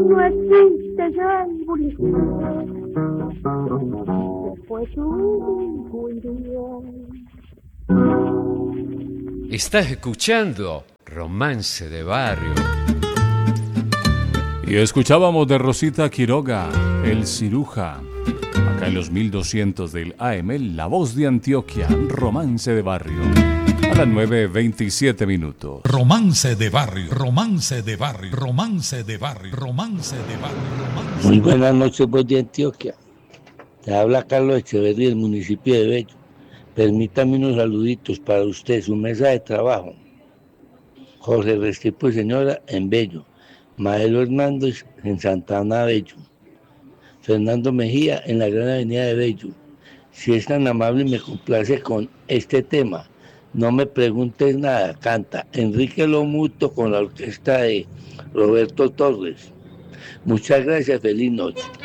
no existe ya el buliceo. Después un día. Estás escuchando Romance de Barrio. Y escuchábamos de Rosita Quiroga, El Ciruja. Acá en los 1200 del AM, La Voz de Antioquia, Romance de Barrio. A las 9:27 minutos. Romance de Barrio, Romance de Barrio, Romance de Barrio, Romance de Barrio. Romance. Muy buenas noches, Voz de Antioquia. Te habla Carlos Echeverría, del municipio de Bello. Permítame unos saluditos para usted, su mesa de trabajo. Jorge Restrepo y señora en Bello. Maelo Hernández en Santa Ana Bello. Fernando Mejía en la Gran Avenida de Bello. Si es tan amable y me complace con este tema, no me preguntes nada, canta Enrique Lomuto con la orquesta de Roberto Torres. Muchas gracias, feliz noche.